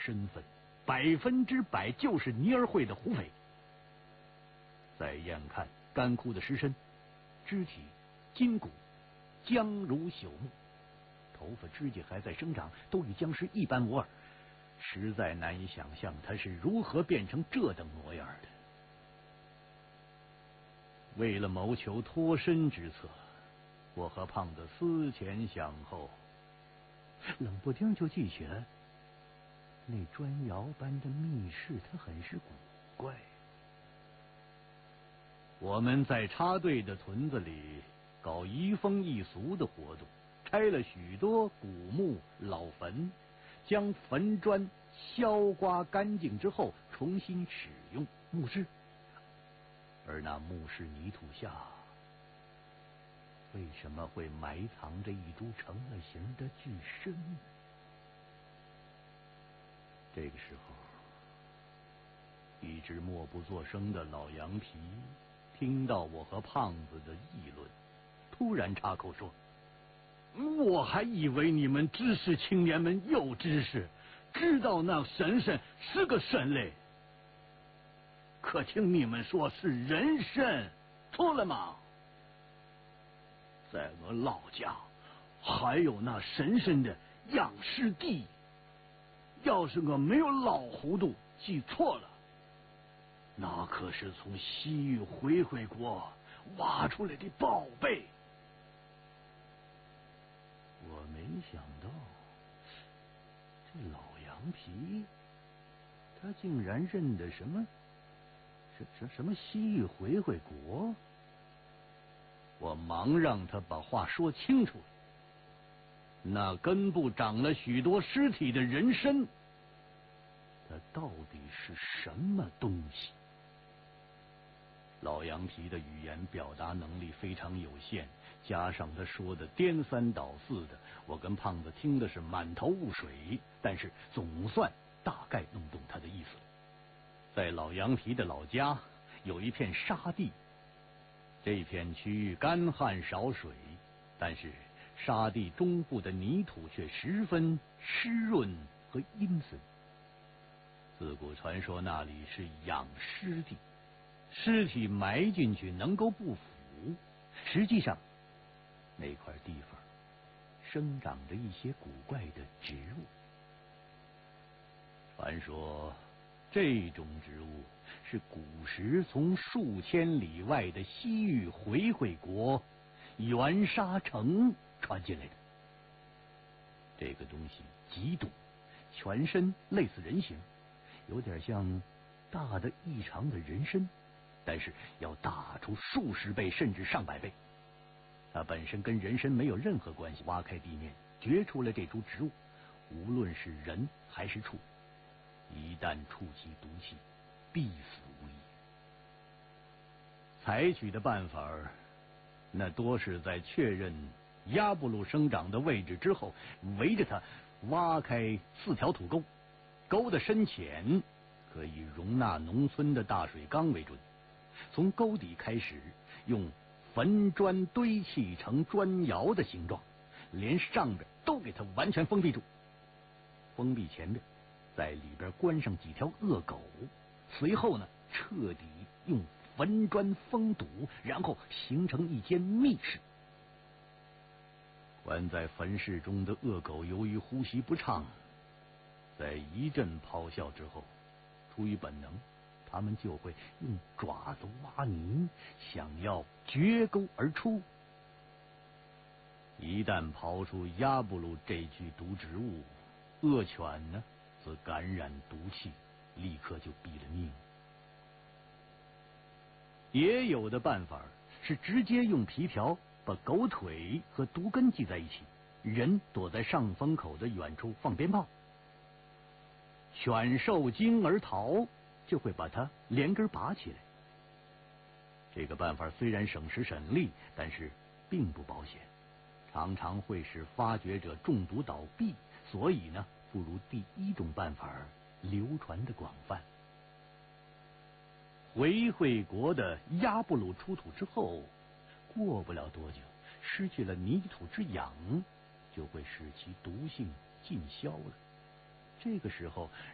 身份100%就是尼尔会的胡匪。再眼看干枯的尸身，肢体、筋骨僵如朽木，头发指甲还在生长，都与僵尸一般无二，实在难以想象他是如何变成这等模样的。为了谋求脱身之策，我和胖子思前想后，冷不丁就记起了那砖窑般的密室，它很是古怪。我们在插队的屯子里搞移风易俗的活动，拆了许多古墓老坟，将坟砖削刮干净之后重新使用墓室。而那墓室泥土下，为什么会埋藏着一株成了形的巨参呢？这个时候，一直默不作声的老羊皮听到我和胖子的议论，突然插口说：“我还以为你们知识青年们有知识，知道那神是个神嘞。可听你们说是人参，错了吗？在我老家还有那神参的养尸地，要是我没有老糊涂记错了，那可是从西域回国挖出来的宝贝。我没想到这老羊皮他竟然认得什么西域回国。我忙让他把话说清楚，那根部长了许多尸体的人参，它到底是什么东西？老羊皮的语言表达能力非常有限，加上他说的颠三倒四的，我跟胖子听的是满头雾水，但是总算大概弄懂他的意思了。在老羊皮的老家有一片沙地，这片区域干旱少水，但是沙地中部的泥土却十分湿润和阴森。自古传说那里是养尸地，尸体埋进去能够不腐。实际上那块地方生长着一些古怪的植物，传说这种植物是古时从数千里外的西域回国元沙城传进来的。这个东西极毒，全身类似人形，有点像大的异常的人参，但是要大出数十倍甚至上百倍。它本身跟人参没有任何关系，挖开地面掘出了这株植物，无论是人还是畜，一旦触其毒气，必死无疑。采取的办法那多是在确认亚布鲁生长的位置之后，围着它挖开4条土沟，沟的深浅可以容纳农村的大水缸为准。从沟底开始，用坟砖堆砌成砖窑的形状，连上边都给它完全封闭住。封闭前边，在里边关上几条恶狗，随后呢，彻底用坟砖封堵，然后形成一间密室。关在坟室中的恶狗由于呼吸不畅，在一阵咆哮之后，出于本能，它们就会用爪子挖泥，想要掘沟而出。一旦刨出亚布鲁这具毒植物，恶犬呢则感染毒气，立刻就毙了命。也有的办法是直接用皮条把狗腿和毒根系在一起，人躲在上风口的远处放鞭炮，犬受惊而逃，就会把它连根拔起来。这个办法虽然省时省力，但是并不保险，常常会使发掘者中毒倒闭，所以呢，不如第一种办法流传的广泛。回国的亚布鲁出土之后，过不了多久，失去了泥土之养，就会使其毒性尽消了。这个时候，